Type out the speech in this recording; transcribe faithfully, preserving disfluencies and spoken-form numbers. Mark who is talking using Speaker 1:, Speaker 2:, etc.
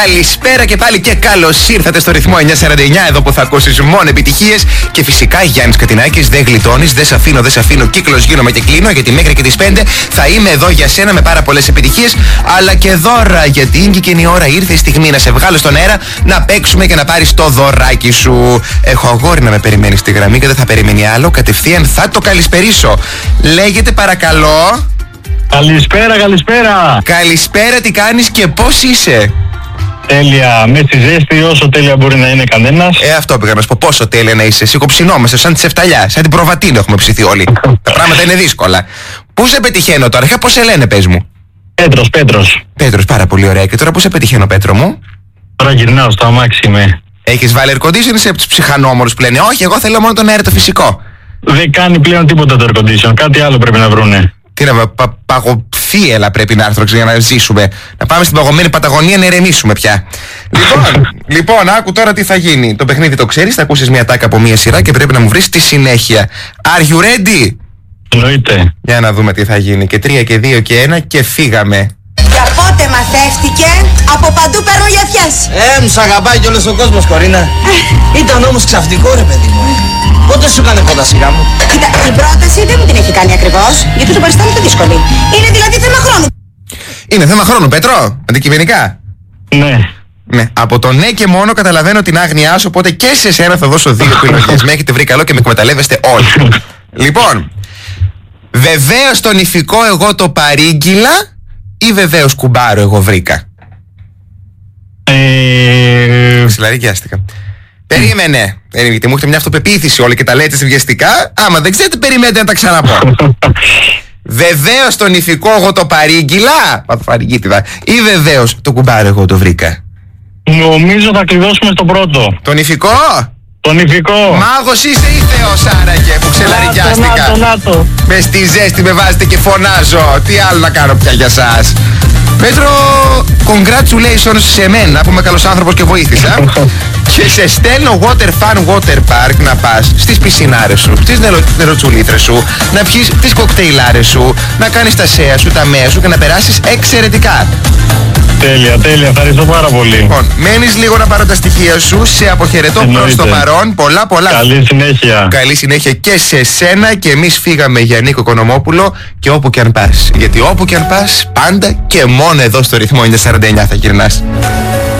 Speaker 1: Καλησπέρα και πάλι και καλώς ήρθατε στο ρυθμό εννιακόσια σαράντα εννιά, εδώ που θα ακούσεις μόνο επιτυχίες. Και φυσικά Γιάννης Κατινάκης, δεν γλιτώνεις, δεν σ' αφήνω, δεν σ' αφήνω, κύκλος γίνομαι και κλείνω. Γιατί μέχρι και τις πέντε θα είμαι εδώ για σένα με πάρα πολλές επιτυχίες, αλλά και δώρα. Γιατί είναι και η ώρα, ήρθε η στιγμή να σε βγάλω στον αέρα, να παίξουμε και να πάρεις το δωράκι σου. Έχω αγόρι να με περιμένει στη γραμμή και δεν θα περιμένει άλλο. Κατευθείαν θα το καλησπερίσω. Λέγεται παρακαλώ.
Speaker 2: Καλησπέρα, καλησπέρα.
Speaker 1: Καλησπέρα, τι κάνεις και πώς είσαι?
Speaker 2: Τέλεια, με στη ζέστη, όσο τέλεια μπορεί να είναι κανένας.
Speaker 1: Ε, αυτό πήγα να σου πω. Πόσο τέλεια να είσαι. Σηκωψινόμαστε, σαν τη Σεφταλιά, σαν την Προβατίνο έχουμε ψηθεί όλοι. Τα πράγματα είναι δύσκολα. Πού σε πετυχαίνω τώρα, αρχικά πώς σε λένε, πες μου?
Speaker 2: Πέτρος, Πέτρος.
Speaker 1: Πέτρος, πάρα πολύ ωραία. Και τώρα πού σε πετυχαίνω, Πέτρο μου?
Speaker 2: Τώρα γυρνάω στο αμάξι είμαι.
Speaker 1: Έχεις βάλει air condition ή είσαι από τους ψυχανόμορους που λένε όχι, εγώ θέλω μόνο τον αέρα το φυσικό?
Speaker 2: Δεν κάνει πλέον τίποτα το air condition, κάτι άλλο πρέπει να βρούνε.
Speaker 1: Τι να πα, παγωθίελα πρέπει να έρθω για να ζήσουμε. Να πάμε στην παγωμένη Παταγωνία να ηρεμήσουμε πια. Λοιπόν, λοιπόν, άκου τώρα τι θα γίνει. Το παιχνίδι το ξέρεις, θα ακούσεις μια τάκα από μια σειρά και πρέπει να μου βρεις τη συνέχεια. Are you ready?
Speaker 2: Εννοείται.
Speaker 1: Για να δούμε τι θα γίνει. Και τρία και δύο και ένα και φύγαμε.
Speaker 3: Για πότε μαθεύτηκε, από παντού παίρνω γιαφιές.
Speaker 4: Ε, μου σ' αγαπάει κι όλος ο κόσμος, Κορίνα. Ε. Ήταν όμως ξαφνικό, ρε παιδί μου. Πότε σου έκανε πρώτα σειρά μου?
Speaker 3: Κοίτα, η πρόταση δεν μου την έχει κάνει ακριβώς, γιατί το παριστάνει το δύσκολη. Είναι δηλαδή θέμα χρόνου.
Speaker 1: Είναι θέμα χρόνου, Πέτρο, αντικειμενικά.
Speaker 2: Ναι.
Speaker 1: Ναι, από το ναι και μόνο καταλαβαίνω την άγνοιά σου, οπότε και σε σένα θα δώσω δύο επιλογές. Με έχετε βρει καλό και με εκμεταλλεύεστε όλοι. Λοιπόν, βεβαίως τον ηφικό εγώ το παρήγγειλα ή βεβαίως κουμπάρο εγώ βρήκα?
Speaker 2: Ε...
Speaker 1: Ξυλαρικιάστηκα. Περίμενε. Ε, γιατί μου έχετε μια αυτοπεποίθηση όλοι και τα λέτε βιαστικά. Άμα δεν ξέρετε, περιμένετε να τα ξαναπώ. Βεβαίως τον ηφικό εγώ το παρήγγειλα. Μα το παρηγγίτιδα. Ή βεβαίως το κουμπάρο εγώ το βρήκα?
Speaker 2: Νομίζω θα κλειδώσουμε στον πρώτο.
Speaker 1: Τον ηφικό?
Speaker 2: Τον ηφικό.
Speaker 1: Μάγος είσαι ή θεός άραγε που ξελαρικιάστηκα?
Speaker 2: Νάτο, νάτο.
Speaker 1: Μες στη ζέστη με βάζετε και φωνάζω. Τι άλλο να κάνω πια για σας? Πέτρο, congratulations σε μένα που είμαι καλός άνθρωπος και βοήθησα. Και σε στέλνω water fun water park να πας στις πισινάρες σου, στις νερο, νεροτσουλήθρες σου, να πιεις τις κοκτέιλάρες σου, να κάνεις τα σέα σου, τα μέα σου και να περάσεις εξαιρετικά.
Speaker 2: Τέλεια, τέλεια, ευχαριστώ πάρα πολύ.
Speaker 1: Λοιπόν, μένεις λίγο να πάρω τα στοιχεία σου, σε αποχαιρετώ προς το παρόν, πολλά πολλά.
Speaker 2: Καλή συνέχεια.
Speaker 1: Καλή συνέχεια και σε σένα και εμείς φύγαμε για Νίκο Οικονομόπουλο και όπου και αν πας. Γιατί όπου και αν πας, πάντα και μόνο εδώ στο ρυθμό εννιακόσια σαράντα εννιά θα γυρνάς.